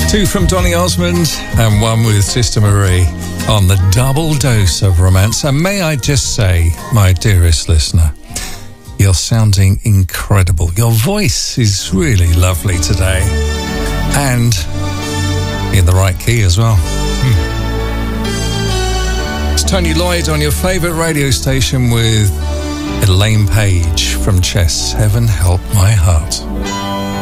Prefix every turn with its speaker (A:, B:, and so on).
A: Two from Donny Osmond and one with Sister Marie on the double dose of romance. And may I just say, my dearest listener, you're sounding incredible. Your voice is really lovely today. And in the right key as well. It's Tony Lloyd on your favourite radio station with Elaine Page from Chess. Heaven help my heart.